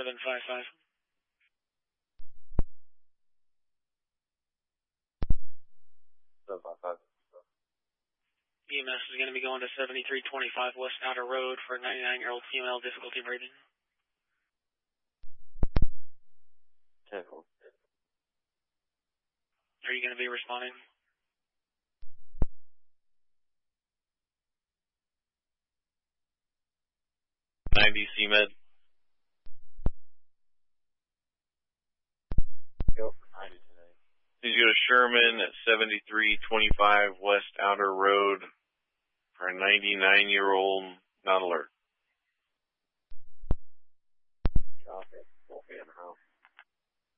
755. EMS is going to be going to 7325 West Outer Road for a 99-year-old female, difficulty breathing. 10. Are you going to be responding? IBC Med. Yep. Please go to Sherman at 7325 West Outer Road for a 99-year-old not alert. Okay. Won't be in the house.